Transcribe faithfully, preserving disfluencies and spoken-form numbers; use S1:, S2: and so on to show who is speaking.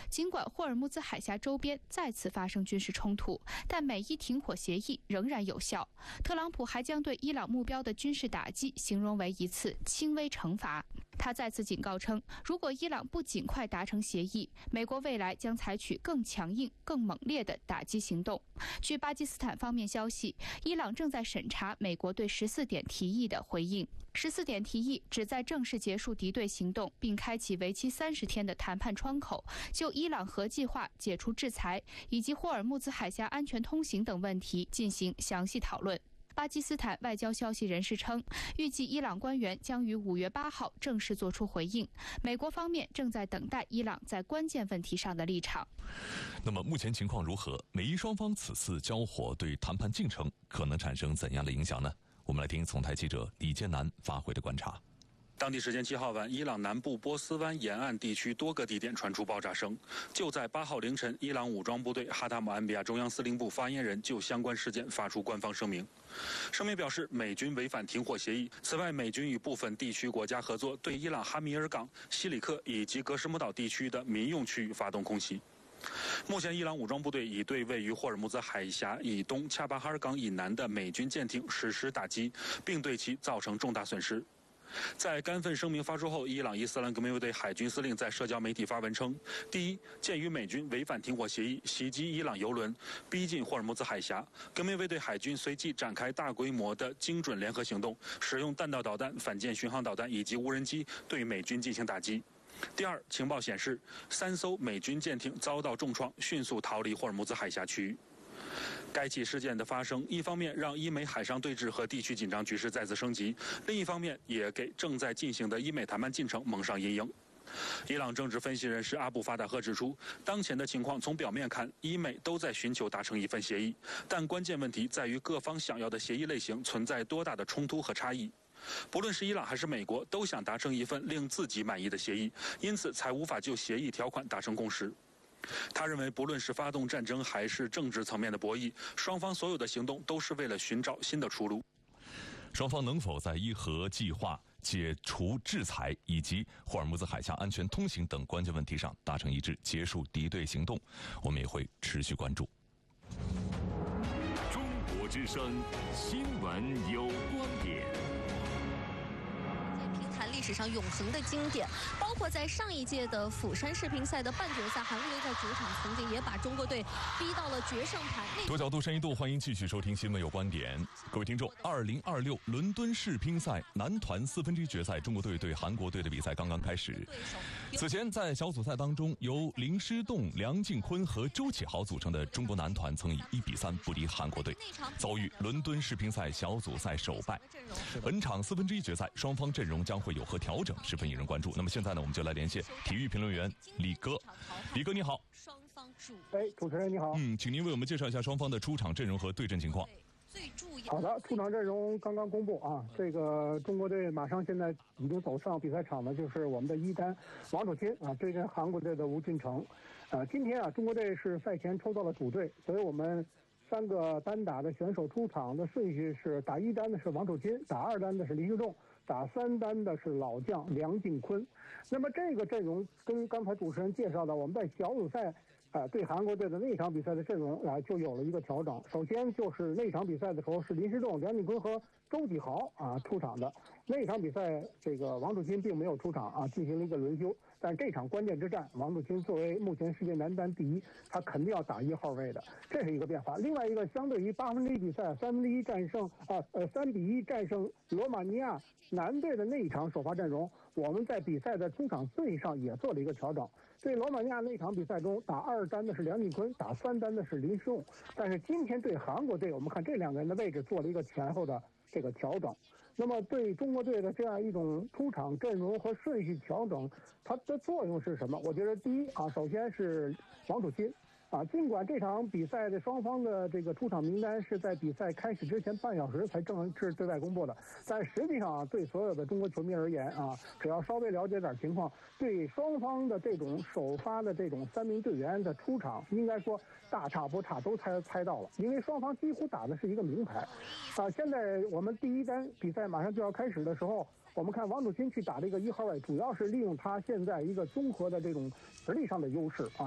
S1: 尽管霍尔木兹海峡周边再次发生军事冲突，但美伊停火协议仍然有效。特朗普还将对伊朗目标的军事打击形容为一次轻微惩罚。他再次警告称，如果伊朗不尽快达成协议，美国未来将采取更强硬、更猛烈的打击行动。据巴基斯坦方面消息，伊朗正在审查美国对十四点提议的回应。十四点提议旨在正式结束敌对行动，并开启为期三十天的谈判窗口，就伊朗核计划、解除制裁以及霍尔木兹海峡安全通行等问题进行详细讨论。巴基斯坦外交消息人士称，预计伊朗官员将于五月八号正式作出回应。美国方面正在等待伊朗在关键问题上的立场。
S2: 那么目前情况如何？美伊双方此次交火对谈判进程可能产生怎样的影响呢？我们来听总台记者李建南发回的观察。
S3: 当地时间七号晚，伊朗南部波斯湾沿岸地区多个地点传出爆炸声。就在八号凌晨，伊朗武装部队哈塔姆安比亚中央司令部发言人就相关事件发出官方声明。声明表示，美军违反停火协议。此外，美军与部分地区国家合作，对伊朗哈米尔港、西里克以及格什姆岛地区的民用区域发动空袭。目前，伊朗武装部队已对位于霍尔木兹海峡以东恰巴哈尔港以南的美军舰艇实施打击，并对其造成重大损失。在该份声明发出后，伊朗伊斯兰革命卫队海军司令在社交媒体发文称：第一，鉴于美军违反停火协议，袭击伊朗油轮，逼近霍尔木兹海峡，革命卫队海军随即展开大规模的精准联合行动，使用弹道导弹、反舰巡航导弹以及无人机对美军进行打击。第二，情报显示，三艘美军舰艇遭到重创，迅速逃离霍尔木兹海峡区域。该起事件的发生，一方面让伊美海上对峙和地区紧张局势再次升级，另一方面也给正在进行的伊美谈判进程蒙上阴影。伊朗政治分析人士阿布法达赫指出，当前的情况从表面看，伊美都在寻求达成一份协议，但关键问题在于各方想要的协议类型存在多大的冲突和差异。不论是伊朗还是美国，都想达成一份令自己满意的协议，因此才无法就协议条款达成共识。他认为，不论是发动战争还是政治层面的博弈，双方所有的行动都是为了寻找新的出路。
S2: 双方能否在伊核计划、解除制裁以及霍尔木兹海峡安全通行等关键问题上达成一致，结束敌对行动，我们也会持续关注。
S4: 中国之声新闻有观点。
S5: 历史上永恒的经典，包括在上一届的釜山世乒赛的半决赛，韩国队在主场曾经也把中国队逼到了决胜盘。
S2: 多角度深一度，欢迎继续收听新闻有观点。各位听众，二零二六伦敦世乒赛男团四分之一决赛，中国队对韩国队的比赛刚刚开始。此前在小组赛当中，由林诗栋、梁靖昆和周启豪组成的中国男团曾以一比三不敌韩国队，遭遇伦敦世乒赛小组赛首败。本场四分之一决赛，双方阵容将会有何调整，十分引人关注。那么现在呢，我们就来连线体育评论员李哥。李哥你好。
S5: 双方主
S6: 哎，主持人你好。
S2: 嗯，请您为我们介绍一下双方的出场阵容和对阵情况。
S6: 好的，出场阵容刚刚公布啊，这个中国队马上现在已经走上比赛场的就是我们的一单王楚钦啊，对阵韩国队的吴俊成。呃，今天啊，中国队是赛前抽到了主队，所以我们三个单打的选手出场的顺序是：打一单的是王楚钦，打二单的是林诗栋，打三单的是老将梁靖昆。那么这个阵容跟刚才主持人介绍的我们在小组赛啊、呃、对韩国队的那场比赛的阵容啊、呃、就有了一个调整。首先就是那场比赛的时候是林诗栋、梁靖昆和周启豪啊出场的，那场比赛这个王楚钦并没有出场啊，进行了一个轮休。但这场关键之战，王楚钦作为目前世界男单第一，他肯定要打一号位的，这是一个变化。另外一个，相对于八分之一比赛三分之一战胜啊呃三比一战胜罗马尼亚男队的那一场首发阵容，我们在比赛的出场顺序上也做了一个调整。对罗马尼亚那场比赛中，打二单的是梁靖昆，打三单的是林诗栋。但是今天对韩国队，我们看这两个人的位置做了一个前后的这个调整。那么对中国队的这样一种出场阵容和顺序调整，它的作用是什么？我觉得第一啊，首先是王楚钦啊，尽管这场比赛的双方的这个出场名单是在比赛开始之前半小时才正式对外公布的，但实际上啊，对所有的中国球迷而言啊，只要稍微了解点情况，对双方的这种首发的这种三名队员的出场，应该说大差不差，都猜猜到了，因为双方几乎打的是一个名牌啊。现在我们第一单比赛马上就要开始的时候，我们看王楚钦去打这个一号位，主要是利用他现在一个综合的这种实力上的优势啊。